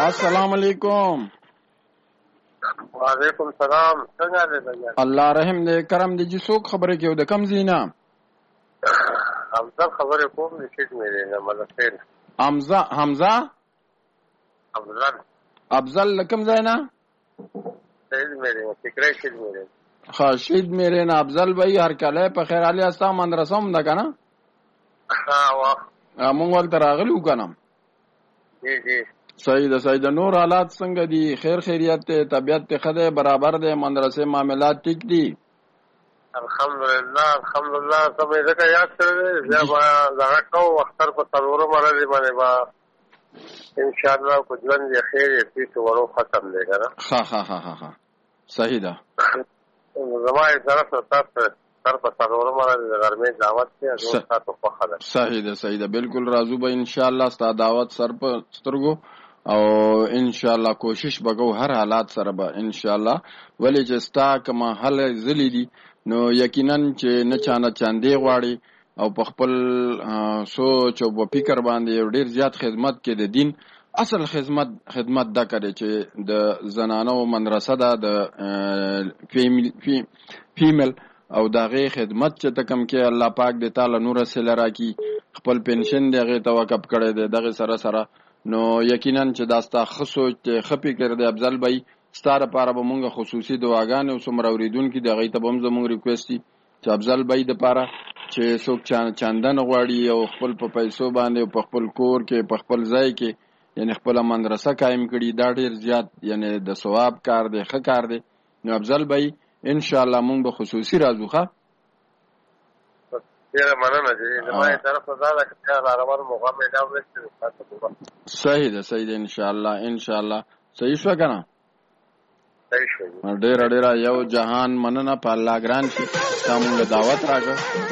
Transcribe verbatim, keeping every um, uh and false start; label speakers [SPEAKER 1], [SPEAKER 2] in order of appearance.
[SPEAKER 1] السلام علیکم.
[SPEAKER 2] وعلیکم السلام. څنګه دې؟
[SPEAKER 1] الله رحم دې کرم دې. چې څوک خبرې کوي د کم زینا؟
[SPEAKER 2] حمزه خبرې کوم دې چې مې نه ملکین.
[SPEAKER 1] حمزه حمزه
[SPEAKER 2] افضل
[SPEAKER 1] افضل لکم زینا
[SPEAKER 2] سید مې فکرې شید مې
[SPEAKER 1] خاشید میرے نا افضل بھائی هر کله په خیر علي استا مدرسه هم ده کنه؟
[SPEAKER 2] ها وا
[SPEAKER 1] مونږ ول تراغلو کنه.
[SPEAKER 2] جی جی
[SPEAKER 1] صحیح ده صحیح ده. نور حالات څنګه دي؟ خیر خیریت ته؟ طبیعت ته خده برابر ده؟ مدرسه معاملات ټیک دي؟
[SPEAKER 2] الحمدلله الحمدلله. سمې ځکه یاد کړل زه به زړه کو وختر په تلورو مرزي باندې با ان شاء الله کو ژوند یې خیر یې څه ورو ختم دی کنه.
[SPEAKER 1] ها ها ها ها ها صحیح ده.
[SPEAKER 2] زمای طرف ته تاسو تر په تلورو مرزي د غرمې دعوت ته زه تاسو په خاله.
[SPEAKER 1] صحیح ده صحیح ده بالکل راځو به ان شاء الله ستاسو دعوت سر په سترګو او ان شاء الله کوشش وکړو هر حالات سره به ان شاء الله. ولې چې ستا کما حل زلی دي نو یقینا چې نه چانه چاندې غواړي او په خپل سوچ او فکر باندې ډیر زیات خدمت کې د دین اصل خدمت خدمت دا کوي چې د زنانو مدرسه ده د فیمیل او دغه خدمت چې تکم کې الله پاک دې تعالی نور سره راکړي. خپل پنشن دغه توقف کړي دی دغه سره سره نو یقینا چې داستا خصوص خپي کړ دی افضل بھائی ستاره لپاره به مونږه خصوصي دعاګانې او سمره اوریدونکو دغه ته هم زموږ ریکوست دي چې افضل بھائی د لپاره چې څوک چاندن غواړي او خپل په پیسو باندې او په خپل کور کې په خپل ځای کې یعنی خپل مدرسه قائم کړي دا ډیر زیات یعنی د ثواب کار دی ښه کار دی. نو افضل بھائی ان شاء الله مونږ به خصوصي راځو. ښه
[SPEAKER 2] ډیره مننه چې زموږ طرف ته دا کار راوړ موږ مې دا وکړ.
[SPEAKER 1] صحیح ده صحیح ده ان شاء الله ان شاء الله صحیح شو کنه.
[SPEAKER 2] صحیح شو.
[SPEAKER 1] ډیر ډیر یو جهان مننه په الله ګران شي تاسو موږ دعوت راکړه.